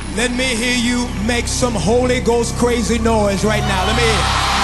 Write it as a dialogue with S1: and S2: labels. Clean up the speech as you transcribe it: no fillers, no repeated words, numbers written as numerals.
S1: Let me hear you make some Holy Ghost crazy noise right now. Let me hear it.